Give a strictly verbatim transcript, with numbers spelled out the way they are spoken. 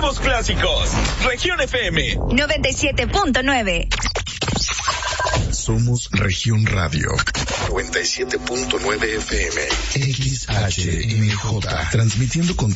nuevos clásicos. Región F M noventa y siete punto nueve. Somos Región Radio noventa y siete punto nueve F M. X H M J. Transmitiendo con